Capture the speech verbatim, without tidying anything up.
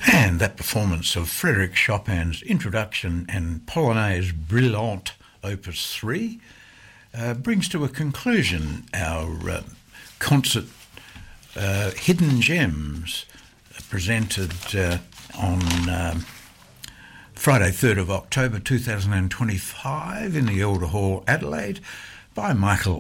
And that performance of Frédéric Chopin's Introduction and Polonaise Brillante Opus three uh, brings to a conclusion our uh, concert uh, Hidden Gems, uh, presented uh, on um, Friday third of October two thousand twenty-five in the Elder Hall, Adelaide, by Michael